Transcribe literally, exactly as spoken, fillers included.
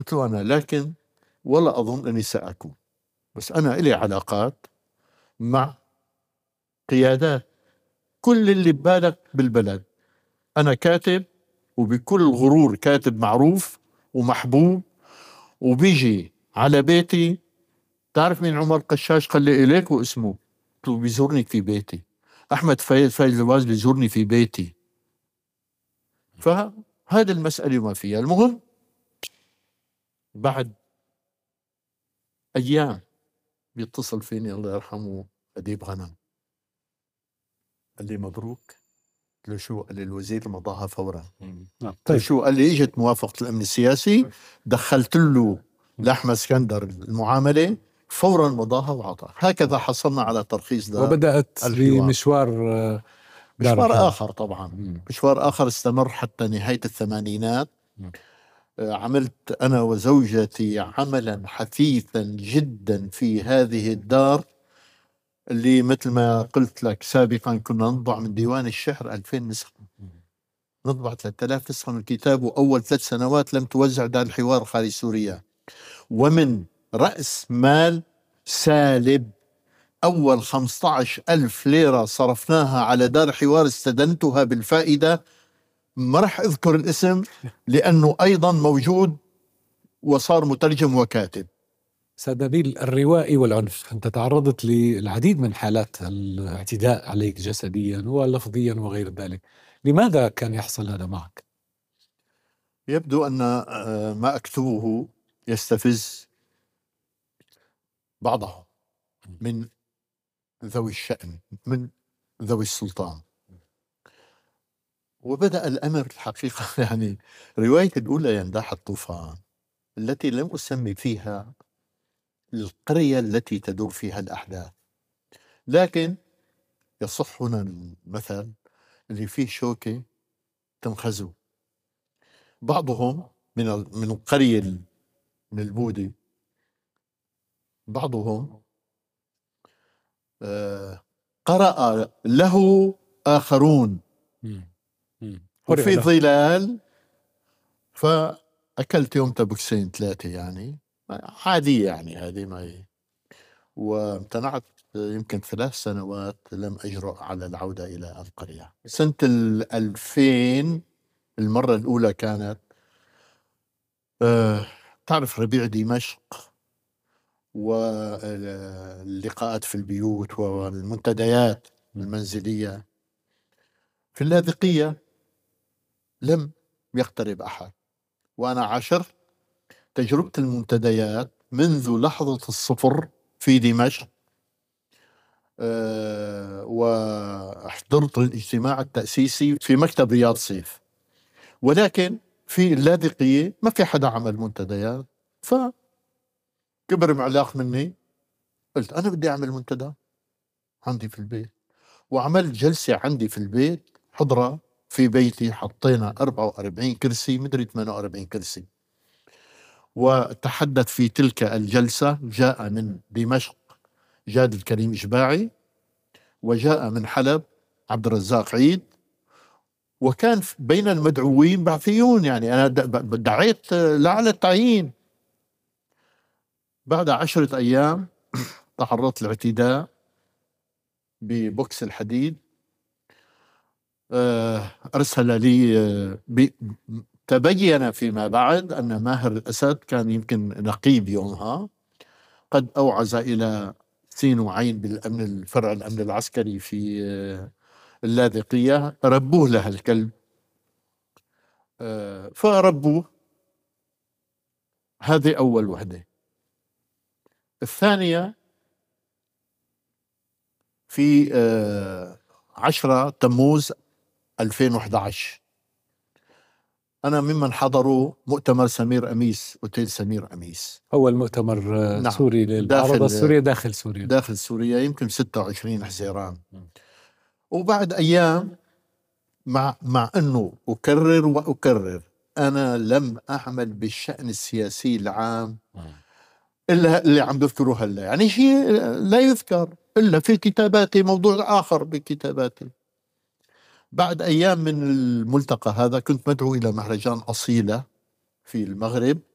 قلت له أنا لكن ولا أظن أني سأكون، بس أنا إلي علاقات مع قيادات كل اللي ببالك بالبلد. أنا كاتب وبكل غرور كاتب معروف ومحبوب، وبيجي على بيتي. تعرف مين عمر قشاش؟ قال لي إليك واسمه. قلت له بيزورني في بيتي. أحمد فايز فايز الواز بيزورني في بيتي. فهذه المسألة ما فيها. المهم بعد أيام بيتصل فيني الله يرحمه أديب غنم، قال لي مبروك. قلت له شو؟ قال لي الوزير مضاها فورا. قلت له شو؟ قال لي اجت موافقة الأمن السياسي، دخلت له لأحمد اسكندر المعاملة فورا مضاها وعطاها. هكذا حصلنا على ترخيص دار وبدأت الحوار. بمشوار دار مشوار الحوار. آخر طبعا. مم. مشوار آخر استمر حتى نهاية الثمانينات. آه، عملت أنا وزوجتي عملا حثيثا جدا في هذه الدار، اللي مثل ما قلت لك سابقا كنا نطبع من ديوان الشعر ألفين نسخة، نطبع ثلاثة آلاف نسخة من الكتاب، وأول ثلاث سنوات لم توزع دار الحوار خارج سوريا. ومن رأس مال سالب أول خمسة عشر ألف ليرة صرفناها على دار حوار استدنتها بالفائدة. ما رح أذكر الاسم لأنه أيضا موجود وصار مترجم وكاتب. سيد نبيل، الروائي والعنف، أنت تعرضت للعديد من حالات الاعتداء عليك جسديا ولفظيا وغير ذلك. لماذا كان يحصل هذا معك؟ يبدو أن ما أكتبه يستفز بعضهم من ذوي الشأن، من ذوي السلطان. وبدأ الأمر الحقيقة يعني رواية الأولى ينداح الطوفان التي لم أسمي فيها القرية التي تدور فيها الأحداث، لكن يصح هنا المثل اللي فيه شوكة تنخزو. بعضهم من من القرية من البودي، بعضهم آه قرأ له آخرون وفي ظلال، فأكلت يوم تبكسين ثلاثة يعني عادية يعني هذه ما هي. وامتنعت يمكن ثلاث سنوات لم أجرؤ على العودة إلى القرية. سنة الألفين المرة الأولى كانت أه تعرف ربيع دمشق واللقاءات في البيوت والمنتديات المنزلية. في اللاذقية لم يقترب أحد، وأنا عاشرت تجربة المنتديات منذ لحظة الصفر في دمشق. أه وحضرت الاجتماع التأسيسي في مكتب رياض سيف، ولكن في اللاذقية ما في حدا عمل منتديات. فكبر معلاق مني، قلت أنا بدي أعمل منتدى عندي في البيت. وعملت جلسة عندي في البيت، حضرة في بيتي، حطينا أربعة وأربعين كرسي مدري ثمانية وأربعين كرسي. وتحدث في تلك الجلسة جاء من دمشق جاد الكريم إشباعي، وجاء من حلب عبد الرزاق عيد، وكان بين المدعوين بعثيون. يعني أنا دعيت لعلى التعيين. بعد عشرة أيام تعرضت لاعتداء ببوكس الحديد. أرسل لي، تبين فيما بعد أن ماهر الأسد كان يمكن نقيب يومها، قد أوعز إلى سين وعين بالأمن الفرع الأمن العسكري في اللاذقية، ربوه له الكلب. فربوه. هذه أول وحدة. الثانية في عشرة تموز ألفين وإحدى عشر، أنا ممن حضروا مؤتمر سمير أميس، أوتيل سمير أميس، أول مؤتمر نعم. سوري للمعارضة السورية داخل سوريا داخل سوريا يمكن ستة وعشرين حزيران. وبعد أيام، مع مع أنه أكرر وأكرر أنا لم أعمل بالشأن السياسي العام إلا اللي عم بذكره هلا، يعني شيء لا يذكر إلا في كتاباتي، موضوع آخر بكتاباتي. بعد أيام من الملتقى هذا كنت مدعو إلى مهرجان أصيلة في المغرب،